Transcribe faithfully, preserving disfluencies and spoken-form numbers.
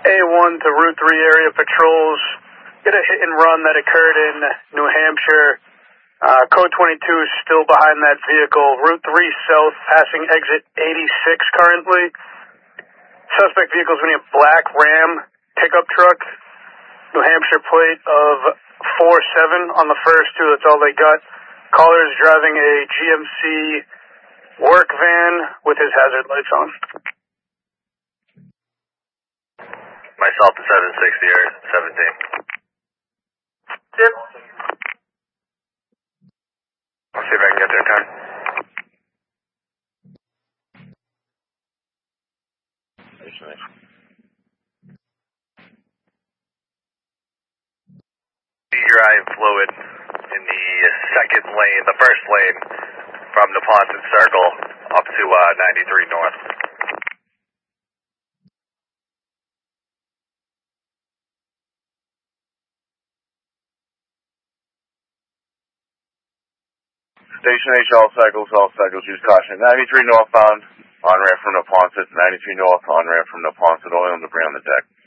A one to Route three area patrols. Get a hit and run that occurred in New Hampshire. Uh, code twenty-two is still behind that vehicle. Route three south, passing exit eighty-six currently. Suspect vehicle is going to be a black Ram pickup truck. New Hampshire plate of four seven on the first two. That's all they got. Caller is driving a G M C work van with his hazard lights on. Myself to seven sixty or seventeen. Yep. I'll see if I can get there in time. Drive fluid in the second lane, the first lane from Neponset Circle up to uh, ninety-three North. Station H, all cycles, all cycles, use caution. ninety-three northbound, on ramp from Neponset, ninety-three north, on ramp from Neponset, only on the bring on the deck.